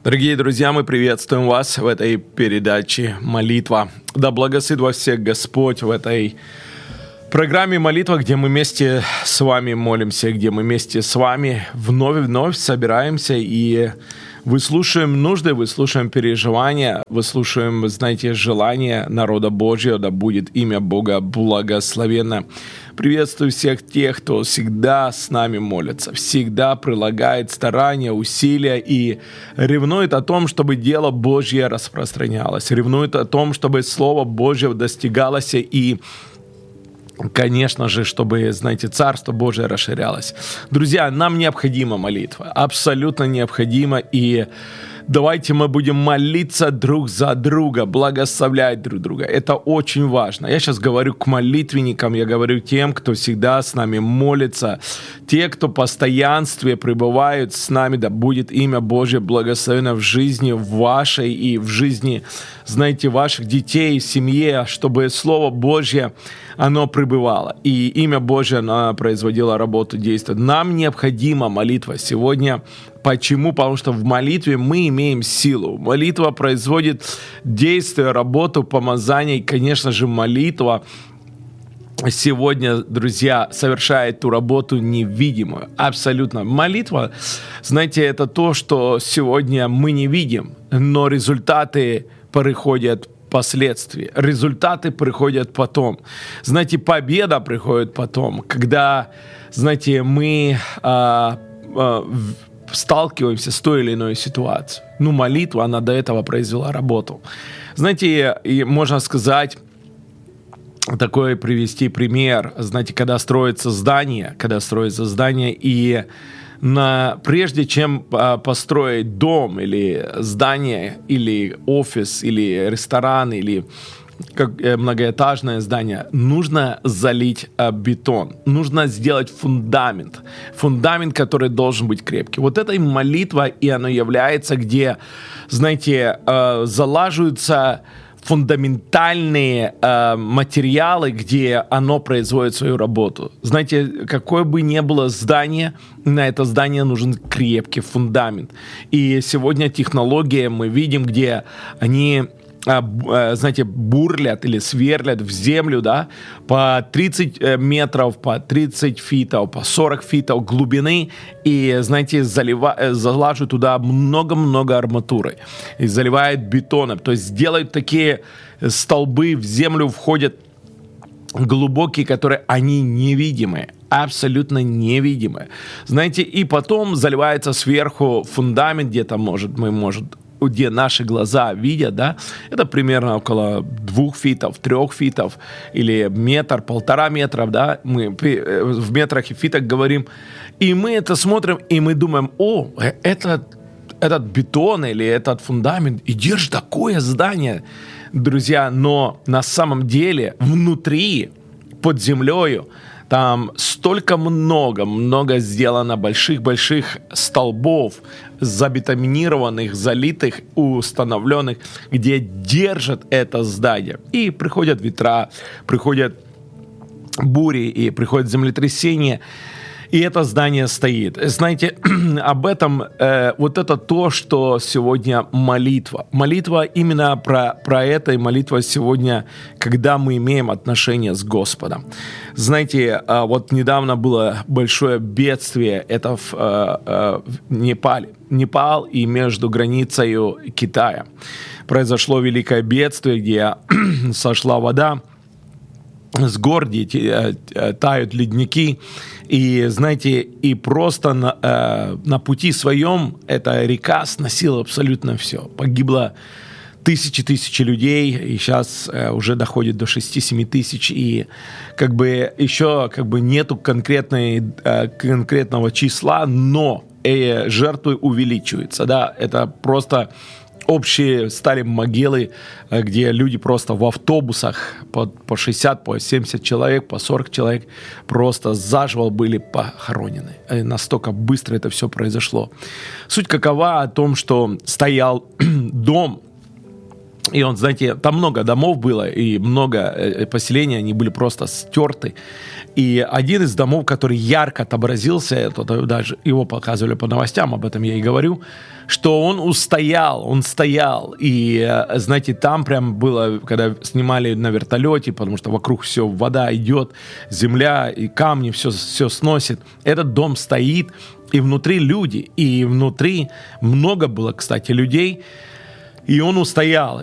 Дорогие друзья, мы приветствуем вас в этой передаче «Молитва». Да благословит вас всех Господь в этой программе «Молитва», где мы вместе с вами молимся, где мы вместе с вами вновь и вновь собираемся и выслушаем нужды, выслушаем переживания, выслушаем, знаете, желания народа Божьего, да будет имя Бога благословенно. Приветствую всех тех, кто всегда с нами молится, всегда прилагает старания, усилия и ревнует о том, чтобы дело Божье распространялось, ревнует о том, чтобы Слово Божье достигалось и, конечно же, чтобы, знаете, Царство Божие расширялось. Друзья, нам необходима молитва, абсолютно необходимо, и давайте мы будем молиться друг за друга, благословлять друг друга. Это очень важно. Я сейчас говорю к молитвенникам, я говорю тем, кто всегда с нами молится, те, кто в постоянстве пребывают с нами, да будет имя Божье благословено в жизни вашей и в жизни, знаете, ваших детей, в семье, чтобы Слово Божье, оно пребывало, и имя Божье, оно производило работу, действие. Нам необходима молитва сегодня. Почему? Потому что в молитве мы имеем силу. Молитва производит действие, работу, помазание. И, конечно же, молитва сегодня, друзья, совершает ту работу невидимую. Абсолютно. Молитва, знаете, это то, что сегодня мы не видим, но результаты приходят впоследствии. Результаты приходят потом. Знаете, победа приходит потом, когда, знаете, мы сталкиваемся с той или иной ситуацией. Молитва, она до этого произвела работу. Знаете, и можно сказать, такой привести пример. Знаете, когда строится здание, и прежде чем построить дом или здание, или офис, или ресторан, или многоэтажное здание, нужно залить бетон, нужно сделать фундамент, который должен быть крепкий. Вот это и молитва, и оно является, где, знаете, залаживаются фундаментальные материалы, где оно производит свою работу. Знаете, какое бы ни было здание, на это здание нужен крепкий фундамент. И сегодня технологии мы видим, где они, знаете, бурлят или сверлят в землю, да, по 30 метров, по 30 фитов, по 40 фитов глубины, и, знаете, залаживают туда много-много арматуры и заливают бетоном, то есть делают такие столбы, в землю входят глубокие, которые они невидимые, абсолютно невидимые. Знаете, и потом заливается сверху фундамент, где-то где наши глаза видят, да, это примерно около 2 фитов, 3 фитов или метр, 1,5 метра, да, мы в метрах и фитах говорим, и мы это смотрим, и мы думаем, этот бетон или этот фундамент, и держит такое здание, друзья, но на самом деле внутри, под землею, там столько много сделано больших столбов, забетонированных, залитых, установленных, где держат это здание. И приходят ветра, приходят бури, и приходят землетрясения, и это здание стоит. Знаете, об этом, вот это то, что сегодня молитва. Молитва именно про это, и молитва сегодня, когда мы имеем отношение с Господом. Знаете, вот недавно было большое бедствие, это в Непале. Непал и между границей Китая. Произошло великое бедствие, где сошла вода с гор, где тают ледники, и, знаете, и просто на пути своем эта река сносила абсолютно все. Погибло тысячи людей, и сейчас уже доходит до 6-7 тысяч, и еще нету конкретного числа, но жертвы увеличиваются, да, это просто общие стали могилы, где люди просто в автобусах по 60, по 70 человек, по 40 человек просто заживо были похоронены. И настолько быстро это все произошло. Суть какова? О том, что стоял дом, И он, знаете, там много домов было, и много поселений, они были просто стерты. И один из домов, который ярко отобразился, это даже его показывали по новостям, об этом я и говорю, что он стоял. И, знаете, там прям было, когда снимали на вертолете, потому что вокруг все, вода идет, земля и камни, все сносит. Этот дом стоит, и внутри люди, и внутри много было, кстати, людей. И он устоял.